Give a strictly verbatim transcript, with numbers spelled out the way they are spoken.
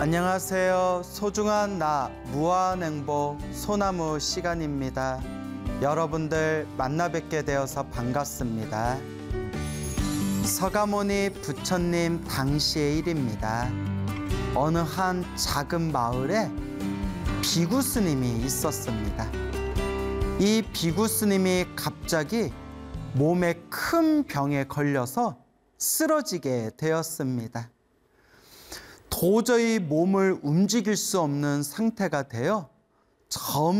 안녕하세요. 소중한 나 무한행복 소나무 시간입니다. 여러분들 만나 뵙게 되어서 반갑습니다. 서가모니 부처님 당시의 일입니다. 어느 한 작은 마을에 비구 스님이 있었습니다. 이 비구 스님이 갑자기 몸에 큰 병에 걸려서 쓰러지게 되었습니다. 도저히 몸을 움직일 수 없는 상태가 되어